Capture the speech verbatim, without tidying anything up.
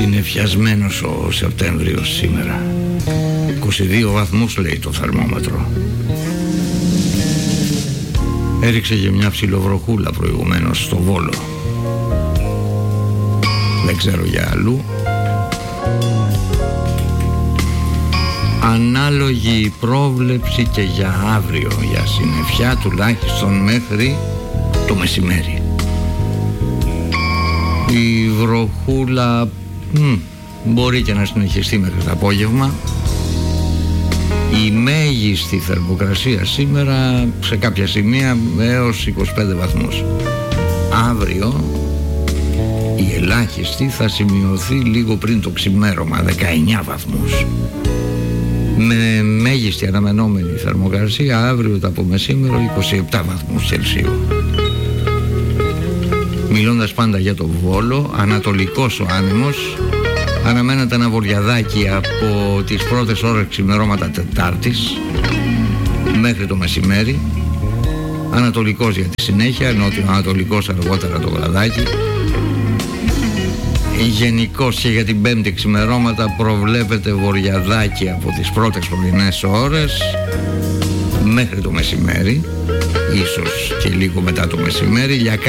Συννεφιασμένος ο Σεπτέμβριος σήμερα. είκοσι δύο βαθμούς λέει το θερμόμετρο. Έριξε και μια ψιλοβροχούλα προηγουμένως στο Βόλο. Δεν ξέρω για αλλού. Ανάλογη πρόβλεψη και για αύριο, για συννεφιά τουλάχιστον μέχρι το μεσημέρι. Η βροχούλα μ, μπορεί και να συνεχιστεί μέχρι το απόγευμα. Η μέγιστη θερμοκρασία σήμερα σε κάποια σημεία έως είκοσι πέντε βαθμούς. Αύριο η ελάχιστη θα σημειωθεί λίγο πριν το ξημέρωμα, δεκαεννιά βαθμούς. Με μέγιστη αναμενόμενη θερμοκρασία αύριο το απομεσήμερο είκοσι επτά βαθμούς Κελσίου. Μιλώντας πάντα για το Βόλο, ανατολικός ο άνεμος. Αναμένεται ένα βορειαδάκι από τις πρώτες ώρες ξημερώματα Τετάρτης μέχρι το μεσημέρι. Ανατολικός για τη συνέχεια, νότιο-ανατολικός αργότερα το βραδάκι. Γενικώς και για την Πέμπτη ξημερώματα προβλέπεται βορειαδάκι από τις πρώτες πρωινές ώρες μέχρι το μεσημέρι, ίσως και λίγο μετά το μεσημέρι.